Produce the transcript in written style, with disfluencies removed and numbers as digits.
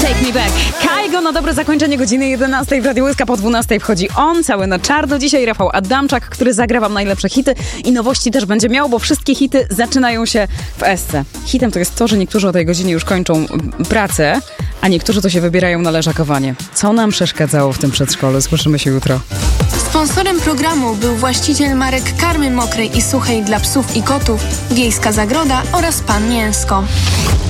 Take Me Back. Kaigo na dobre zakończenie godziny 11 w Radiu Łyska, po 12 wchodzi on, cały na czarno. Dzisiaj Rafał Adamczak, który zagra wam najlepsze hity i nowości też będzie miał, bo wszystkie hity zaczynają się w Esce. Hitem to jest to, że niektórzy o tej godzinie już kończą pracę, a niektórzy to się wybierają na leżakowanie. Co nam przeszkadzało w tym przedszkolu? Słyszymy się jutro. Sponsorem programu był właściciel marek karmy mokrej i suchej dla psów i kotów, Wiejska Zagroda oraz Pan Mięsko.